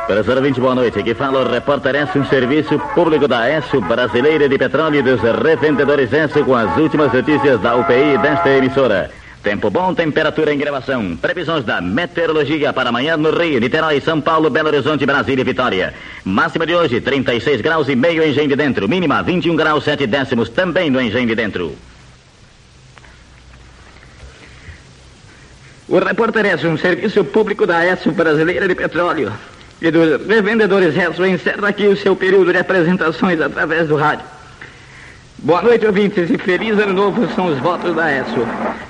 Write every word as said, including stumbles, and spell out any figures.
Professor ouvinte, boa noite. Aqui fala o repórter Esso, um serviço público da Esso, Brasileira de Petróleo e dos Revendedores Esso, com as últimas notícias da U P I desta emissora. Tempo bom, temperatura em gravação. Previsões da meteorologia para amanhã no Rio, Niterói, São Paulo, Belo Horizonte, Brasília e Vitória. Máxima de hoje, trinta e seis graus e meio em Engenho de Dentro. Mínima, vinte e um graus, sete décimos, também no Engenho de Dentro. O repórter Esso, um serviço público da Esso, Brasileira de Petróleo e dos Revendedores Esso, encerra aqui o seu período de apresentações através do rádio. Boa noite, ouvintes, e feliz ano novo são os votos da Esso.